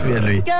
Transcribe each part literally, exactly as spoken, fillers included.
souviens de lui.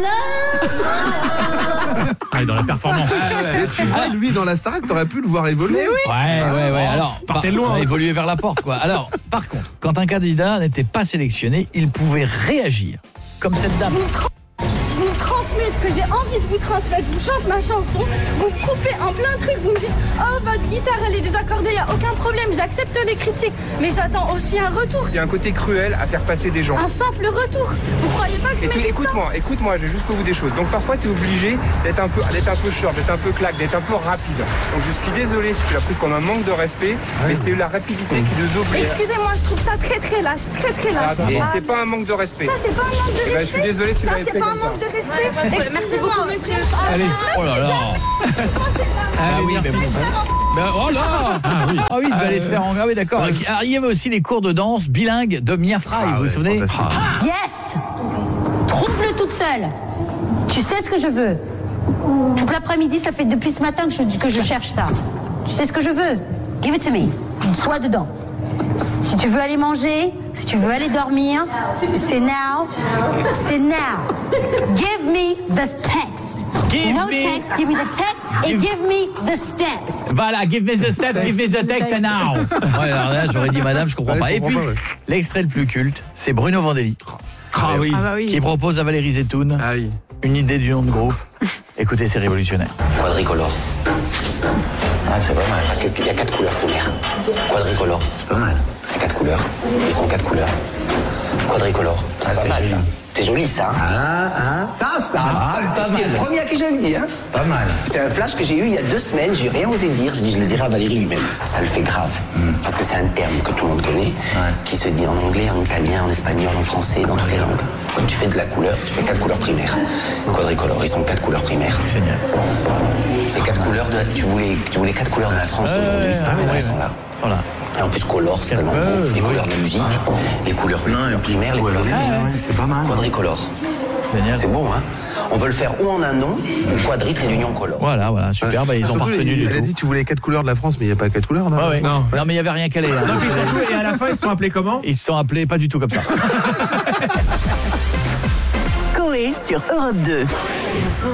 Ah, dans la performance. Et tu vois, lui, dans la Starac, t'aurais pu le voir évoluer. Mais oui. Ouais, ouais, ouais. Alors, partez par- loin. on a évolué vers la porte, quoi. Alors, par contre, quand un candidat n'était pas sélectionné, il pouvait réagir. Comme cette dame. Vous me, tra- vous me transmettez ce que j'ai envie de vous transmettre. Vous chantez ma chanson, vous me coupez en plein truc, vous me dites « Oh, votre guitare, elle est désaccordée, il n'y a aucun problème, j'accepte les critiques. » Mais j'attends aussi un retour, Il y a un côté cruel à faire passer des gens. un simple retour. Vous croyez pas que je Et tu- mérite ça? écoute-moi, écoute-moi, je vais jusqu'au bout des choses. Donc parfois tu es obligé d'être un peu, d'être un peu short, d'être un peu claque, d'être un peu rapide. Donc je suis désolé si tu l'as pris comme un manque de respect, mais c'est la rapidité qui nous oblige. Excusez-moi, je trouve ça très très lâche, très très lâche. Et Ah, c'est pas un manque de respect. Ça, c'est pas un manque de Eh ben, respect. je suis désolé si vous Ça, l'avez c'est pris pas un comme ça. manque de respect. Excusez-moi, monsieur. Allez. Oh là là. Ah oui, merci. mais bon. Ben, oh là. Ah oui. Ah oui, il devait aller se faire en... Ah oui, d'accord. Ah, il y avait aussi les cours de danse bilingues de Mia Fry, Ah vous vous ouais, souvenez? fantastique. Yes! Trompe-le toute seule. Tu sais ce que je veux. Toute l'après-midi, ça fait depuis ce matin que je, que je cherche ça. Tu sais ce que je veux. Give it to me. Sois dedans. Si tu veux aller manger, si tu veux aller dormir, c'est now. C'est now. Give me the text. Give no me- text, give me the text et give me the steps. Voilà, give me the steps, give me the text and now. Ouais, alors là, j'aurais dit madame, je comprends Ouais, pas. je Et comprends puis, pas, ouais. l'extrait le plus culte, c'est Bruno Vandelli, Ah oui. qui propose à Valérie Zetoun Ah oui. une idée du nom de groupe. Écoutez, c'est révolutionnaire. Quadricolore. Ah, c'est pas mal. Parce qu'il y a quatre couleurs primaires. Quadricolore. C'est pas mal. C'est quatre couleurs. Ils sont quatre couleurs. Quadricolore. C'est pas mal, ça. C'est joli, ça. Hein Ah, ah. Ça, ça. Ah, c'est le premier à qui je le dis. Hein. Pas mal. C'est un flash que j'ai eu il y a deux semaines. J'ai rien osé dire. Je dis, je le dirai à Valérie lui-même. Ça le fait grave. Parce que c'est un terme que tout le monde connaît, qui se dit en anglais, en italien, en espagnol, en français, dans toutes les langues. Quand tu fais de la couleur, tu fais quatre couleurs primaires. Quadricolore, ils sont quatre couleurs primaires. Génial. C'est quatre couleurs de. Tu voulais, tu voulais quatre couleurs de la France aujourd'hui. ah ouais, elles ouais. sont là. Ils sont là. Et en plus, color, c'est tellement beau. Les couleurs de la musique, les couleurs primaires, les couleurs de la musique. C'est pas mal. Quadricolore. Génial. C'est beau, hein. On peut le faire ou en un nom, ou quadri trait d'union color. Voilà, voilà, super. Bah, ils ont pas Surtout, retenu il, du il a tout. dit tu voulais quatre couleurs de la France, mais il n'y a pas quatre couleurs. Non, Ouais, ouais. Non. Non, mais il y avait rien calé. Hein. Non, puis surtout, et à la fin, ils se sont appelés comment? Ils se sont appelés pas du tout comme ça. Coé sur Europe deux.